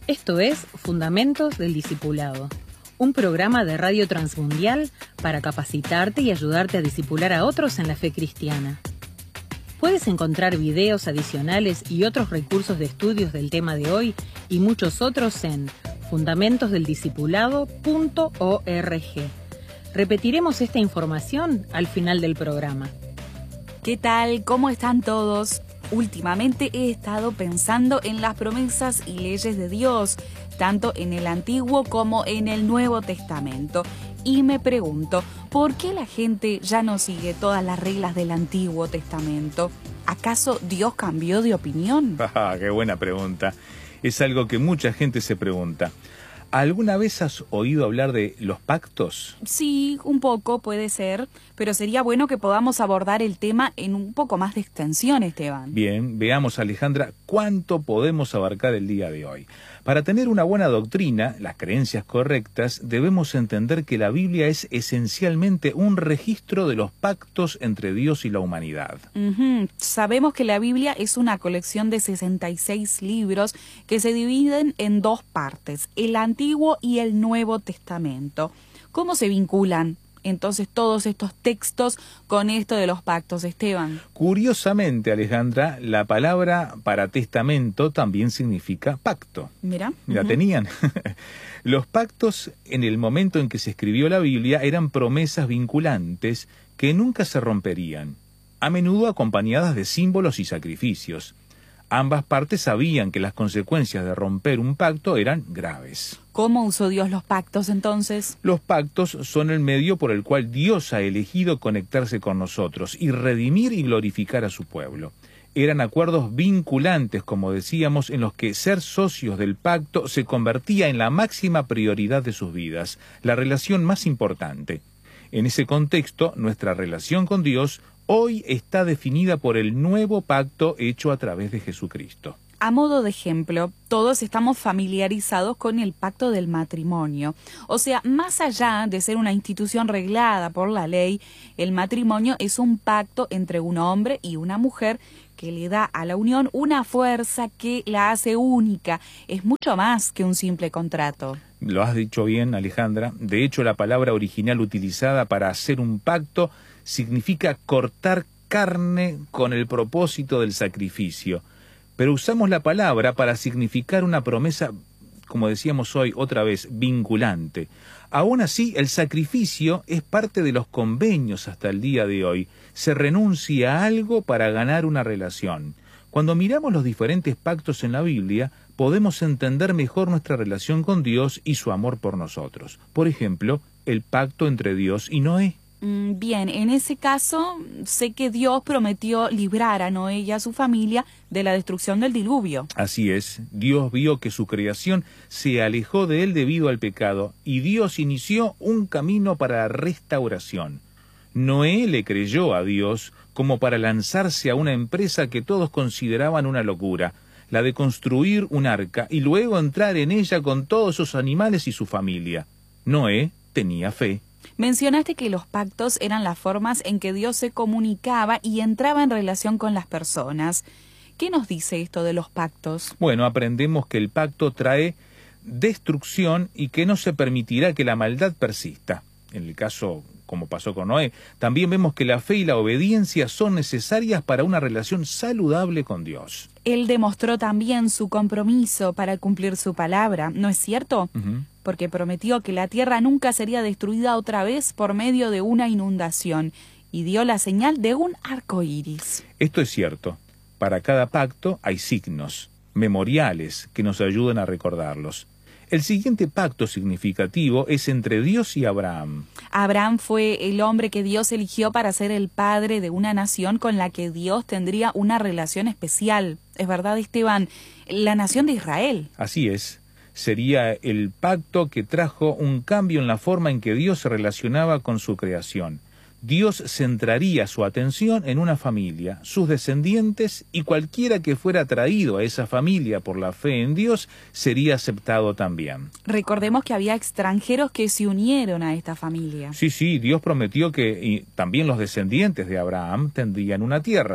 Esto es Fundamentos del Discipulado, un programa de Radio Transmundial para capacitarte y ayudarte a discipular a otros en la fe cristiana. Puedes encontrar videos adicionales y otros recursos de estudios del tema de hoy y muchos otros en fundamentosdeldiscipulado.org. Repetiremos esta información al final del programa. ¿Qué tal? ¿Cómo están todos? Últimamente he estado pensando en las promesas y leyes de Dios, tanto en el Antiguo como en el Nuevo Testamento. Y me pregunto, ¿por qué la gente ya no sigue todas las reglas del Antiguo Testamento? ¿Acaso Dios cambió de opinión? ¡Qué buena pregunta! Es algo que mucha gente se pregunta. ¿Alguna vez has oído hablar de los pactos? Sí, un poco puede ser, pero sería bueno que podamos abordar el tema en un poco más de extensión, Esteban. Bien, veamos, Alejandra, cuánto podemos abarcar el día de hoy. Para tener una buena doctrina, las creencias correctas, debemos entender que la Biblia es esencialmente un registro de los pactos entre Dios y la humanidad. Sabemos que la Biblia es una colección de 66 libros que se dividen en dos partes, el Antiguo y el Nuevo Testamento. ¿Cómo se vinculan entonces todos estos textos con esto de los pactos, Esteban? Curiosamente, Alejandra, la palabra para testamento también significa pacto. Mira. ¿La tenían? Los pactos, en el momento en que se escribió la Biblia, eran promesas vinculantes que nunca se romperían, a menudo acompañadas de símbolos y sacrificios. Ambas partes sabían que las consecuencias de romper un pacto eran graves. ¿Cómo usó Dios los pactos entonces? Los pactos son el medio por el cual Dios ha elegido conectarse con nosotros y redimir y glorificar a su pueblo. Eran acuerdos vinculantes, como decíamos, en los que ser socios del pacto se convertía en la máxima prioridad de sus vidas, la relación más importante. En ese contexto, nuestra relación con Dios hoy está definida por el nuevo pacto hecho a través de Jesucristo. A modo de ejemplo, todos estamos familiarizados con el pacto del matrimonio. O sea, más allá de ser una institución reglada por la ley, el matrimonio es un pacto entre un hombre y una mujer que le da a la unión una fuerza que la hace única. Es mucho más que un simple contrato. Lo has dicho bien, Alejandra. De hecho, la palabra original utilizada para hacer un pacto significa cortar carne con el propósito del sacrificio. Pero usamos la palabra para significar una promesa, como decíamos hoy otra vez, vinculante. Aún así, el sacrificio es parte de los convenios hasta el día de hoy. Se renuncia a algo para ganar una relación. Cuando miramos los diferentes pactos en la Biblia, podemos entender mejor nuestra relación con Dios y su amor por nosotros. Por ejemplo, el pacto entre Dios y Noé. Bien, en ese caso, sé que Dios prometió librar a Noé y a su familia de la destrucción del diluvio. Así es, Dios vio que su creación se alejó de él debido al pecado, y Dios inició un camino para la restauración. Noé le creyó a Dios como para lanzarse a una empresa que todos consideraban una locura, la de construir un arca y luego entrar en ella con todos sus animales y su familia. Noé tenía fe. Mencionaste que los pactos eran las formas en que Dios se comunicaba y entraba en relación con las personas. ¿Qué nos dice esto de los pactos? Bueno, aprendemos que el pacto trae destrucción y que no se permitirá que la maldad persista. En el caso, como pasó con Noé, también vemos que la fe y la obediencia son necesarias para una relación saludable con Dios. Él demostró también su compromiso para cumplir su palabra, ¿no es cierto? Porque prometió que la tierra nunca sería destruida otra vez por medio de una inundación y dio la señal de un arco iris. Esto es cierto. Para cada pacto hay signos, memoriales, que nos ayudan a recordarlos. El siguiente pacto significativo es entre Dios y Abraham. Abraham fue el hombre que Dios eligió para ser el padre de una nación con la que Dios tendría una relación especial. ¿Es verdad, Esteban? La nación de Israel. Así es. Sería el pacto que trajo un cambio en la forma en que Dios se relacionaba con su creación. Dios centraría su atención en una familia, sus descendientes, y cualquiera que fuera atraído a esa familia por la fe en Dios sería aceptado también. Recordemos que había extranjeros que se unieron a esta familia. Sí, Dios prometió que también los descendientes de Abraham tendrían una tierra.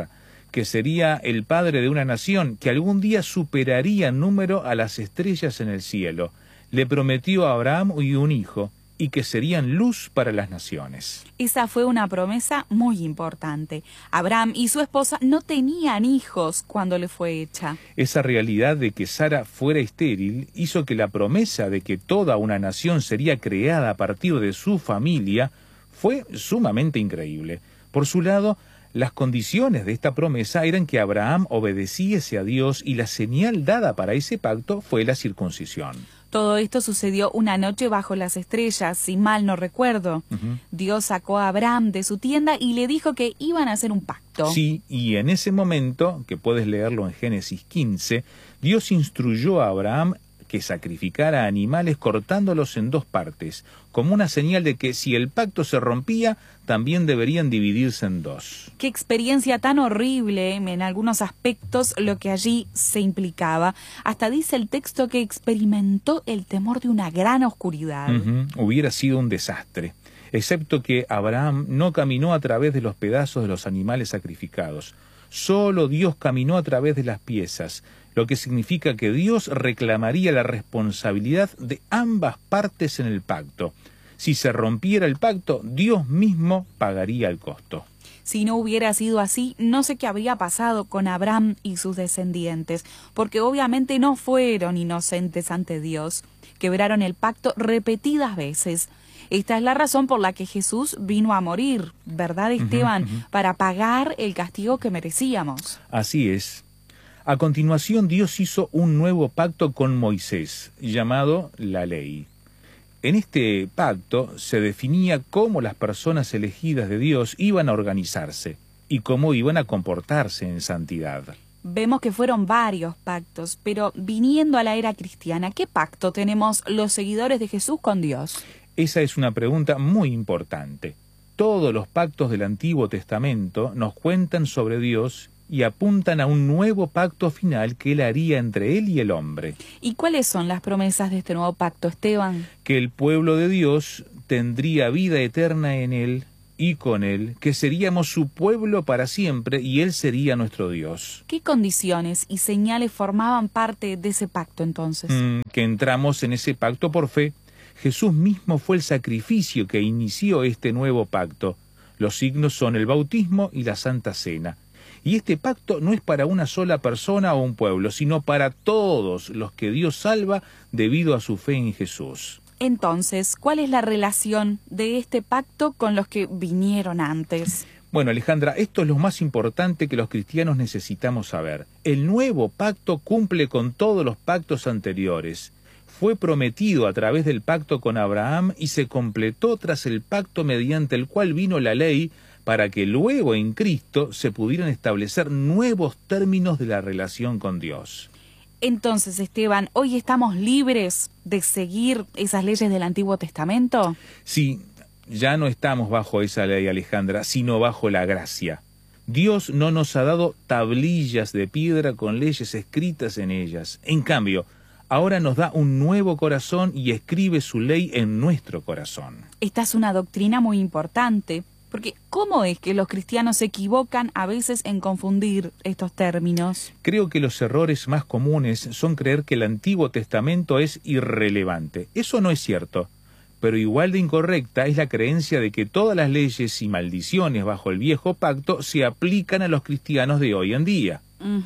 que sería el padre de una nación, que algún día superaría en número a las estrellas en el cielo. Le prometió a Abraham y un hijo, y que serían luz para las naciones. Esa fue una promesa muy importante. Abraham y su esposa no tenían hijos cuando le fue hecha. Esa realidad de que Sara fuera estéril hizo que la promesa de que toda una nación sería creada a partir de su familia fue sumamente increíble. Por su lado, las condiciones de esta promesa eran que Abraham obedeciese a Dios y la señal dada para ese pacto fue la circuncisión. Todo esto sucedió una noche bajo las estrellas, si mal no recuerdo. Dios sacó a Abraham de su tienda y le dijo que iban a hacer un pacto. Sí, y en ese momento, que puedes leerlo en Génesis 15, Dios instruyó a Abraham que sacrificara animales cortándolos en dos partes, como una señal de que si el pacto se rompía, también deberían dividirse en dos. Qué experiencia tan horrible en algunos aspectos lo que allí se implicaba. Hasta dice el texto que experimentó el temor de una gran oscuridad. Hubiera sido un desastre, excepto que Abraham no caminó a través de los pedazos de los animales sacrificados. Solo Dios caminó a través de las piezas, lo que significa que Dios reclamaría la responsabilidad de ambas partes en el pacto. Si se rompiera el pacto, Dios mismo pagaría el costo. Si no hubiera sido así, no sé qué habría pasado con Abraham y sus descendientes, porque obviamente no fueron inocentes ante Dios. Quebraron el pacto repetidas veces. Esta es la razón por la que Jesús vino a morir, ¿verdad, Esteban? Para pagar el castigo que merecíamos. Así es. A continuación, Dios hizo un nuevo pacto con Moisés, llamado la Ley. En este pacto se definía cómo las personas elegidas de Dios iban a organizarse y cómo iban a comportarse en santidad. Vemos que fueron varios pactos, pero viniendo a la era cristiana, ¿qué pacto tenemos los seguidores de Jesús con Dios? Esa es una pregunta muy importante. Todos los pactos del Antiguo Testamento nos cuentan sobre Dios y apuntan a un nuevo pacto final que Él haría entre Él y el hombre. ¿Y cuáles son las promesas de este nuevo pacto, Esteban? Que el pueblo de Dios tendría vida eterna en Él y con Él, que seríamos su pueblo para siempre y Él sería nuestro Dios. ¿Qué condiciones y señales formaban parte de ese pacto entonces? Que entramos en ese pacto por fe. Jesús mismo fue el sacrificio que inició este nuevo pacto. Los signos son el bautismo y la Santa Cena. Y este pacto no es para una sola persona o un pueblo, sino para todos los que Dios salva debido a su fe en Jesús. Entonces, ¿cuál es la relación de este pacto con los que vinieron antes? Bueno, Alejandra, esto es lo más importante que los cristianos necesitamos saber. El nuevo pacto cumple con todos los pactos anteriores. Fue prometido a través del pacto con Abraham y se completó tras el pacto mediante el cual vino la ley, para que luego en Cristo se pudieran establecer nuevos términos de la relación con Dios. Entonces, Esteban, ¿hoy estamos libres de seguir esas leyes del Antiguo Testamento? Sí, ya no estamos bajo esa ley, Alejandra, sino bajo la gracia. Dios no nos ha dado tablillas de piedra con leyes escritas en ellas. En cambio, ahora nos da un nuevo corazón y escribe su ley en nuestro corazón. Esta es una doctrina muy importante. Porque, ¿cómo es que los cristianos se equivocan a veces en confundir estos términos? Creo que los errores más comunes son creer que el Antiguo Testamento es irrelevante. Eso no es cierto. Pero igual de incorrecta es la creencia de que todas las leyes y maldiciones bajo el Viejo Pacto se aplican a los cristianos de hoy en día.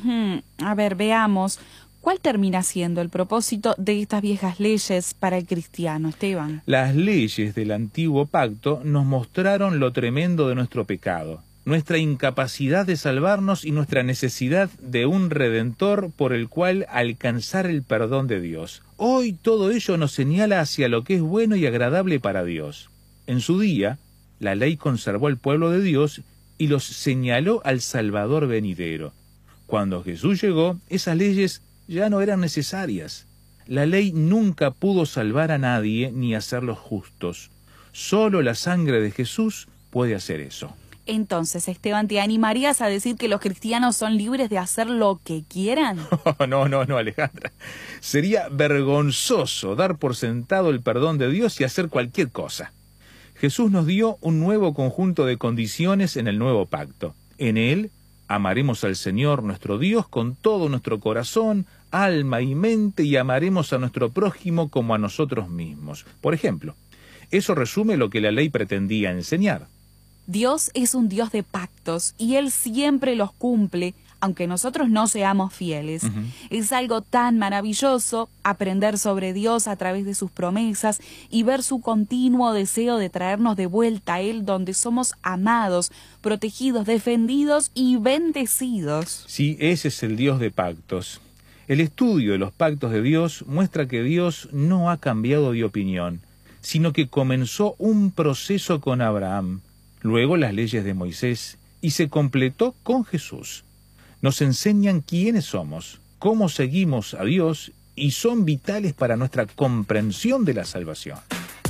A ver, veamos. ¿Cuál termina siendo el propósito de estas viejas leyes para el cristiano, Esteban? Las leyes del Antiguo Pacto nos mostraron lo tremendo de nuestro pecado, nuestra incapacidad de salvarnos y nuestra necesidad de un Redentor por el cual alcanzar el perdón de Dios. Hoy todo ello nos señala hacia lo que es bueno y agradable para Dios. En su día, la ley conservó al pueblo de Dios y los señaló al Salvador venidero. Cuando Jesús llegó, esas leyes ya no eran necesarias. La ley nunca pudo salvar a nadie ni hacerlos justos. Solo la sangre de Jesús puede hacer eso. Entonces, Esteban, ¿te animarías a decir que los cristianos son libres de hacer lo que quieran? No, Alejandra. Sería vergonzoso dar por sentado el perdón de Dios y hacer cualquier cosa. Jesús nos dio un nuevo conjunto de condiciones en el nuevo pacto. En él, Amaremos al Señor nuestro Dios con todo nuestro corazón, alma y mente, y amaremos a nuestro prójimo como a nosotros mismos. Por ejemplo, eso resume lo que la ley pretendía enseñar. Dios es un Dios de pactos y Él siempre los cumple, aunque nosotros no seamos fieles. Es algo tan maravilloso aprender sobre Dios a través de sus promesas y ver su continuo deseo de traernos de vuelta a Él, donde somos amados, protegidos, defendidos y bendecidos. Sí, ese es el Dios de pactos. El estudio de los pactos de Dios muestra que Dios no ha cambiado de opinión, sino que comenzó un proceso con Abraham, luego las leyes de Moisés, y se completó con Jesús. Nos enseñan quiénes somos, cómo seguimos a Dios, y son vitales para nuestra comprensión de la salvación.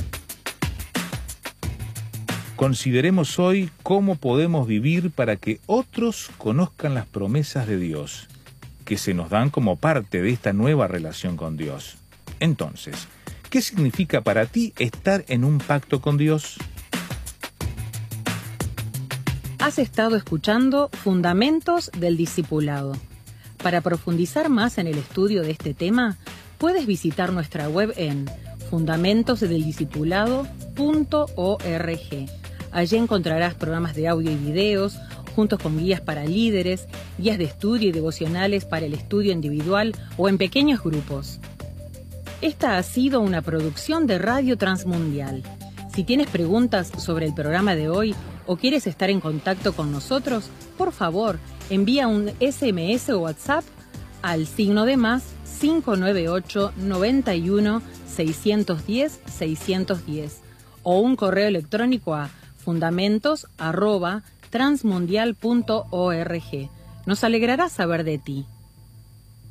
Consideremos hoy cómo podemos vivir para que otros conozcan las promesas de Dios, que se nos dan como parte de esta nueva relación con Dios. Entonces, ¿qué significa para ti estar en un pacto con Dios? Has estado escuchando Fundamentos del Discipulado. Para profundizar más en el estudio de este tema, puedes visitar nuestra web en fundamentosdeldiscipulado.org. Allí encontrarás programas de audio y videos, juntos con guías para líderes, guías de estudio y devocionales para el estudio individual o en pequeños grupos. Esta ha sido una producción de Radio Transmundial. Si tienes preguntas sobre el programa de hoy o quieres estar en contacto con nosotros, por favor, envía un SMS o WhatsApp al +, 598 91 610 610 o un correo electrónico a fundamentos@transmundial.org. Nos alegrará saber de ti.